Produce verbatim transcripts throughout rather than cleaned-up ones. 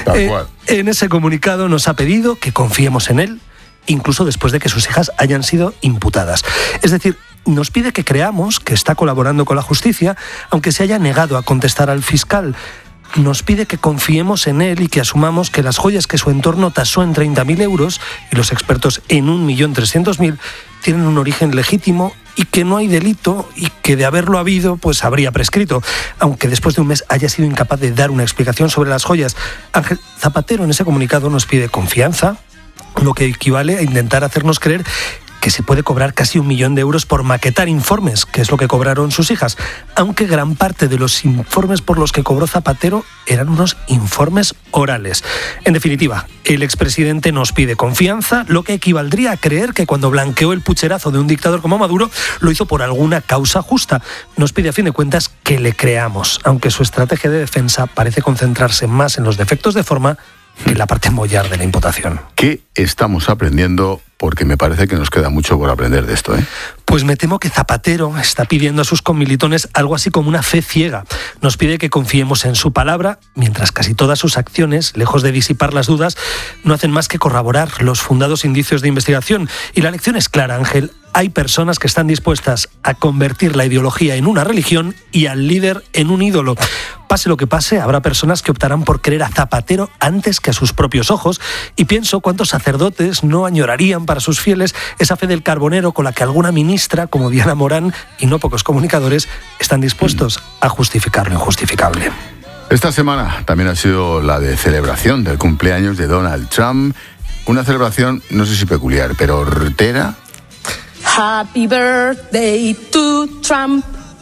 Tal cual. Eh, en ese comunicado nos ha pedido que confiemos en él, incluso después de que sus hijas hayan sido imputadas. Es decir, nos pide que creamos que está colaborando con la justicia, aunque se haya negado a contestar al fiscal. Nos pide que confiemos en él y que asumamos que las joyas que su entorno tasó en treinta mil euros y los expertos en un millón trescientos mil tienen un origen legítimo y que no hay delito y que de haberlo habido pues habría prescrito, aunque después de un mes haya sido incapaz de dar una explicación sobre las joyas. Ángel Zapatero en ese comunicado nos pide confianza, lo que equivale a intentar hacernos creer que se puede cobrar casi un millón de euros por maquetar informes, que es lo que cobraron sus hijas, aunque gran parte de los informes por los que cobró Zapatero eran unos informes orales. En definitiva, el expresidente nos pide confianza, lo que equivaldría a creer que cuando blanqueó el pucherazo de un dictador como Maduro, lo hizo por alguna causa justa. Nos pide a fin de cuentas que le creamos, aunque su estrategia de defensa parece concentrarse más en los defectos de forma que en la parte mollar de la imputación. ¿Qué estamos aprendiendo? Porque me parece que nos queda mucho por aprender de esto, ¿eh? Pues me temo que Zapatero está pidiendo a sus comilitones algo así como una fe ciega. Nos pide que confiemos en su palabra, mientras casi todas sus acciones, lejos de disipar las dudas, no hacen más que corroborar los fundados indicios de investigación. Y la lección es clara, Ángel. Hay personas que están dispuestas a convertir la ideología en una religión y al líder en un ídolo. Pase lo que pase, habrá personas que optarán por creer a Zapatero antes que a sus propios ojos. Y pienso cuántos sacerdotes no añorarían para sus fieles esa fe del carbonero con la que alguna ministra, como Diana Morán, y no pocos comunicadores, están dispuestos a justificar lo injustificable. Esta semana también ha sido la de celebración del cumpleaños de Donald Trump. Una celebración, no sé si peculiar, pero hortera. Happy birthday to Trump.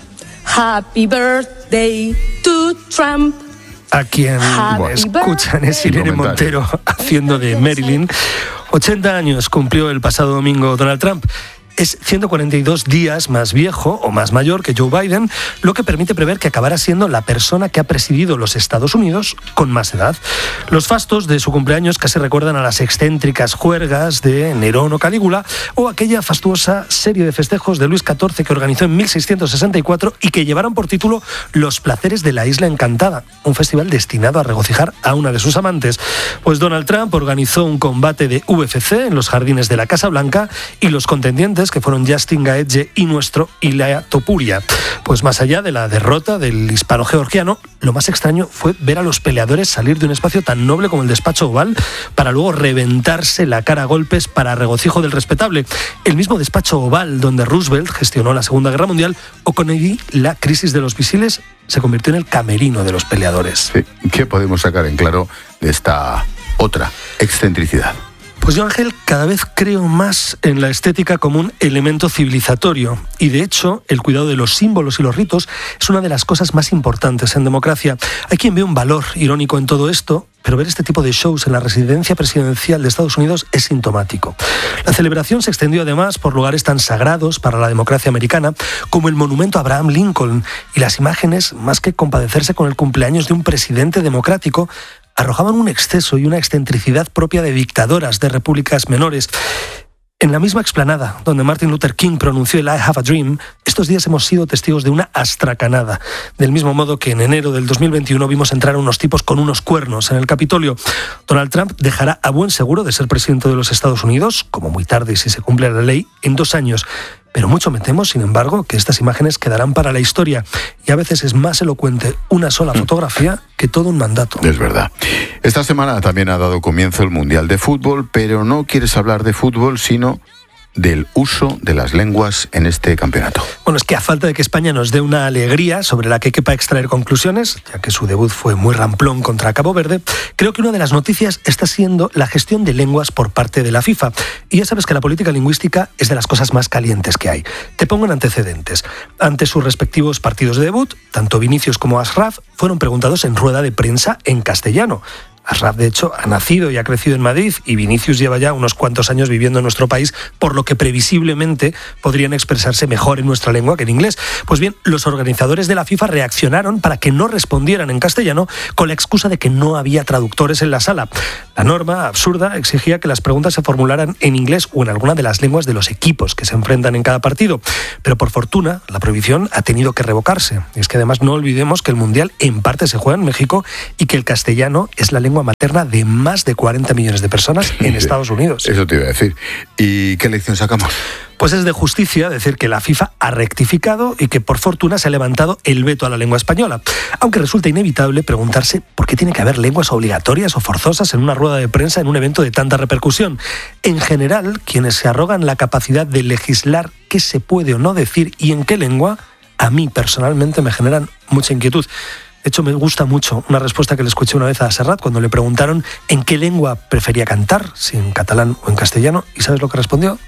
Happy birthday to Trump. A quien bueno, escuchan es Irene Montero haciendo de Marilyn. ochenta años cumplió el pasado domingo Donald Trump. Es ciento cuarenta y dos días más viejo o más mayor que Joe Biden, lo que permite prever que acabará siendo la persona que ha presidido los Estados Unidos con más edad. Los fastos de su cumpleaños casi recuerdan a las excéntricas juergas de Nerón o Calígula o aquella fastuosa serie de festejos de Luis catorce que organizó en mil seiscientos sesenta y cuatro y que llevaron por título Los placeres de la Isla Encantada, un festival destinado a regocijar a una de sus amantes. Pues Donald Trump organizó un combate de U F C en los jardines de la Casa Blanca y los contendientes, que fueron Justin Gaethje y nuestro Ilia Topuria. Pues más allá de la derrota del hispano-georgiano, lo más extraño fue ver a los peleadores salir de un espacio tan noble como el despacho oval para luego reventarse la cara a golpes para regocijo del respetable. El mismo despacho oval donde Roosevelt gestionó la Segunda Guerra Mundial o con ahí la crisis de los misiles se convirtió en el camerino de los peleadores. Sí. ¿Qué podemos sacar en claro de esta otra excentricidad? Pues yo, Ángel, cada vez creo más en la estética como un elemento civilizatorio y, de hecho, el cuidado de los símbolos y los ritos es una de las cosas más importantes en democracia. Hay quien ve un valor irónico en todo esto, pero ver este tipo de shows en la residencia presidencial de Estados Unidos es sintomático. La celebración se extendió además por lugares tan sagrados para la democracia americana como el monumento a Abraham Lincoln, y las imágenes, más que compadecerse con el cumpleaños de un presidente democrático, arrojaban un exceso y una excentricidad propia de dictadoras de repúblicas menores. En la misma explanada donde Martin Luther King pronunció el I Have a Dream, estos días hemos sido testigos de una astracanada. Del mismo modo que en enero del dos mil veintiuno vimos entrar a unos tipos con unos cuernos en el Capitolio. Donald Trump dejará a buen seguro de ser presidente de los Estados Unidos, como muy tarde si se cumple la ley, en dos años. Pero mucho me temo, sin embargo, que estas imágenes quedarán para la historia. Y a veces es más elocuente una sola fotografía que todo un mandato. Es verdad. Esta semana también ha dado comienzo el Mundial de Fútbol, pero no quieres hablar de fútbol, sino del uso de las lenguas en este campeonato. Bueno, es que a falta de que España nos dé una alegría sobre la que quepa extraer conclusiones, ya que su debut fue muy ramplón contra Cabo Verde, creo que una de las noticias está siendo la gestión de lenguas por parte de la FIFA. Y ya sabes que la política lingüística es de las cosas más calientes que hay. Te pongo en antecedentes. Ante sus respectivos partidos de debut, tanto Vinicius como Achraf fueron preguntados en rueda de prensa en castellano. Achraf, de hecho, ha nacido y ha crecido en Madrid y Vinicius lleva ya unos cuantos años viviendo en nuestro país, por lo que previsiblemente podrían expresarse mejor en nuestra lengua que en inglés. Pues bien, los organizadores de la FIFA reaccionaron para que no respondieran en castellano con la excusa de que no había traductores en la sala. La norma, absurda, exigía que las preguntas se formularan en inglés o en alguna de las lenguas de los equipos que se enfrentan en cada partido. Pero por fortuna, la prohibición ha tenido que revocarse. Y es que además no olvidemos que el Mundial en parte se juega en México y que el castellano es la lengua materna de más de cuarenta millones de personas en Estados Unidos. Eso te iba a decir. ¿Y qué lección sacamos? Pues es de justicia decir que la FIFA ha rectificado y que por fortuna se ha levantado el veto a la lengua española. Aunque resulta inevitable preguntarse por qué tiene que haber lenguas obligatorias o forzosas en una rueda de prensa en un evento de tanta repercusión. En general, quienes se arrogan la capacidad de legislar qué se puede o no decir y en qué lengua, a mí personalmente me generan mucha inquietud. De hecho, me gusta mucho una respuesta que le escuché una vez a Serrat cuando le preguntaron en qué lengua prefería cantar, si en catalán o en castellano, ¿y sabes lo que respondió?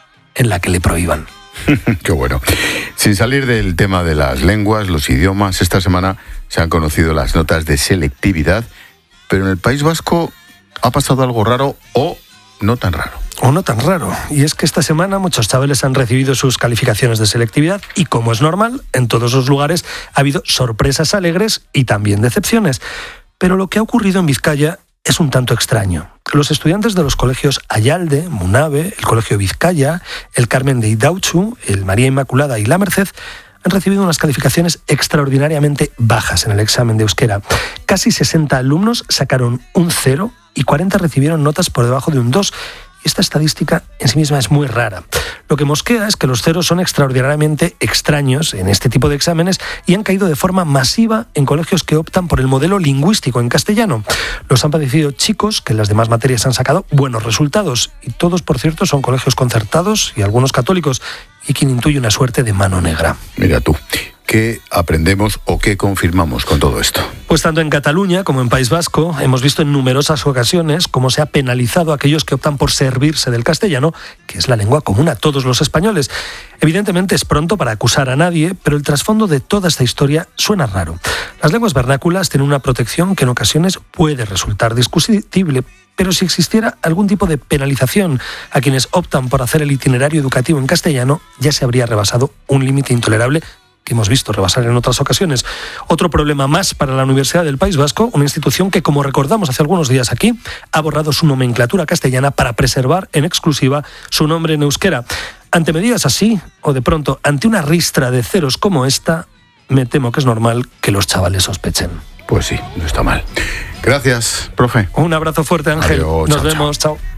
En la que le prohíban. Qué bueno. Sin salir del tema de las lenguas, los idiomas, esta semana se han conocido las notas de selectividad, pero en el País Vasco ha pasado algo raro o no tan raro. O no tan raro. Y es que esta semana muchos chavales han recibido sus calificaciones de selectividad y, como es normal, en todos los lugares ha habido sorpresas alegres y también decepciones. Pero lo que ha ocurrido en Vizcaya es un tanto extraño. Los estudiantes de los colegios Ayalde, Munave, el Colegio Vizcaya, el Carmen de Idauchu, el María Inmaculada y la Merced han recibido unas calificaciones extraordinariamente bajas en el examen de euskera. Casi sesenta alumnos sacaron un cero y cuarenta recibieron notas por debajo de un dos. Esta estadística en sí misma es muy rara. Lo que mosquea es que los ceros son extraordinariamente extraños en este tipo de exámenes y han caído de forma masiva en colegios que optan por el modelo lingüístico en castellano. Los han padecido chicos que en las demás materias han sacado buenos resultados. Y todos, por cierto, son colegios concertados y algunos católicos. Y quien intuye una suerte de mano negra. Mira tú. ¿Qué aprendemos o qué confirmamos con todo esto? Pues tanto en Cataluña como en País Vasco hemos visto en numerosas ocasiones cómo se ha penalizado a aquellos que optan por servirse del castellano, que es la lengua común a todos los españoles. Evidentemente es pronto para acusar a nadie, pero el trasfondo de toda esta historia suena raro. Las lenguas vernáculas tienen una protección que en ocasiones puede resultar discutible, pero si existiera algún tipo de penalización a quienes optan por hacer el itinerario educativo en castellano, ya se habría rebasado un límite intolerable que hemos visto rebasar en otras ocasiones. Otro problema más para la Universidad del País Vasco, una institución que, como recordamos hace algunos días aquí, ha borrado su nomenclatura castellana para preservar en exclusiva su nombre en euskera. Ante medidas así, o de pronto ante una ristra de ceros como esta, me temo que es normal que los chavales sospechen. Pues sí, no está mal. Gracias, profe. Un abrazo fuerte, Ángel. Adiós, Nos chao, vemos, chao. chao.